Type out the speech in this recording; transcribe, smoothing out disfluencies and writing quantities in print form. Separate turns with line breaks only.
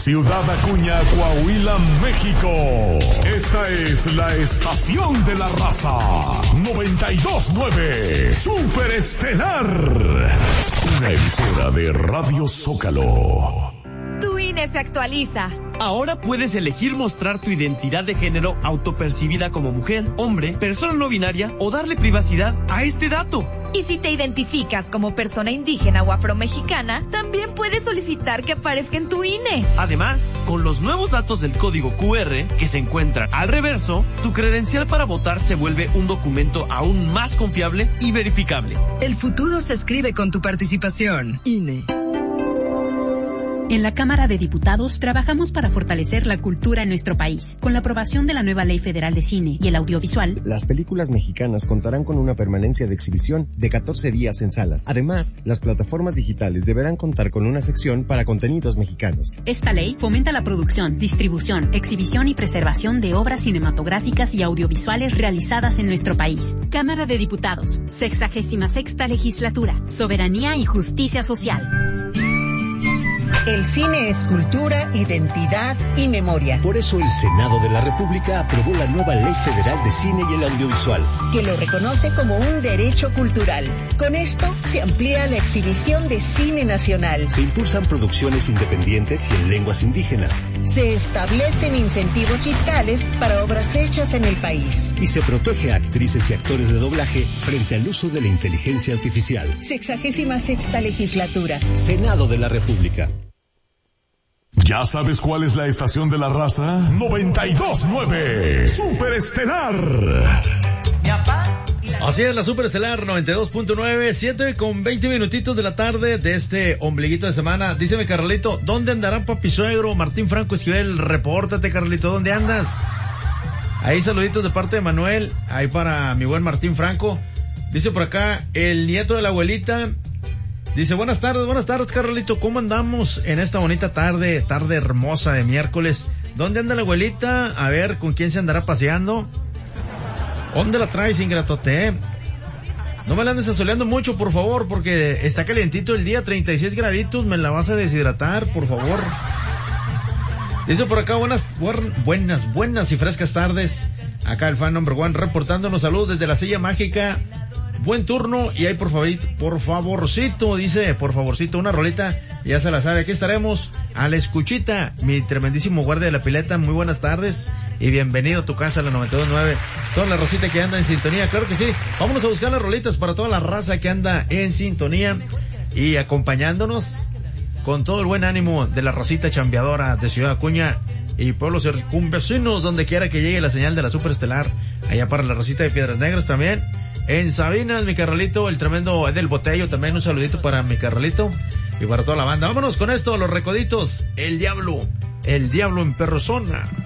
Ciudad Acuña, Coahuila, México. Esta es la estación de la raza. 92.9 Super Estelar. Una emisora de Radio Zócalo.
Tu INE se actualiza.
Ahora puedes elegir mostrar tu identidad de género autopercibida como mujer, hombre, persona no binaria o darle privacidad a este dato.
Y si te identificas como persona indígena o afromexicana, también puedes solicitar que aparezca en tu INE.
Además, con los nuevos datos del código QR que se encuentran al reverso, tu credencial para votar se vuelve un documento aún más confiable y verificable.
El futuro se escribe con tu participación. INE.
En la Cámara de Diputados trabajamos para fortalecer la cultura en nuestro país. Con la aprobación de la nueva Ley Federal de Cine y el Audiovisual,
las películas mexicanas contarán con una permanencia de exhibición de 14 días en salas. Además, las plataformas digitales deberán contar con una sección para contenidos mexicanos.
Esta ley fomenta la producción, distribución, exhibición y preservación de obras cinematográficas y audiovisuales realizadas en nuestro país. Cámara de Diputados, 66ª Legislatura, Soberanía y Justicia Social.
El cine es cultura, identidad y memoria.
Por eso el Senado de la República aprobó la nueva Ley Federal de Cine y el Audiovisual,
que lo reconoce como un derecho cultural. Con esto se amplía la exhibición de cine nacional.
Se impulsan producciones independientes y en lenguas indígenas.
Se establecen incentivos fiscales para obras hechas en el país.
Y se protege a actrices y actores de doblaje frente al uso de la inteligencia artificial.
66ª Legislatura.
Senado de la República.
¿Ya sabes cuál es la estación de la raza? 92.9 Super Estelar.
Así es, la Super Estelar 92.9, 7:20 minutitos de la tarde de este ombliguito de semana. Díceme, Carlito, ¿dónde andará papi suegro? Martín Franco Esquivel, repórtate, Carlito, ¿dónde andas? Ahí saluditos de parte de Manuel, ahí para mi buen Martín Franco. Dice por acá, el nieto de la abuelita. Dice, buenas tardes, Carlito, ¿cómo andamos en esta bonita tarde hermosa de miércoles? ¿Dónde anda la abuelita? A ver, ¿con quién se andará paseando? ¿Dónde la traes, ingratote? No me la andes asoleando mucho, por favor, porque está calientito el día, 36 graditos, me la vas a deshidratar, por favor. Dice por acá, buenas y frescas tardes. Acá el fan number one reportándonos saludos desde la silla mágica. Buen turno y ahí por favorcito, dice, por favorcito, una rolita, ya se la sabe, aquí estaremos a la escuchita, mi tremendísimo guardia de la pileta, muy buenas tardes y bienvenido a tu casa, la 92.9, toda la rosita que anda en sintonía, claro que sí, vámonos a buscar las rolitas para toda la raza que anda en sintonía y acompañándonos con todo el buen ánimo de la rosita chambeadora de Ciudad Acuña y pueblos circunvecinos, donde quiera que llegue la señal de la Super Estelar, allá para la rosita de Piedras Negras también. En Sabinas, mi carnalito, el tremendo Edel Botello, también un saludito para mi carnalito y para toda la banda. Vámonos con esto, los recoditos, el diablo en persona.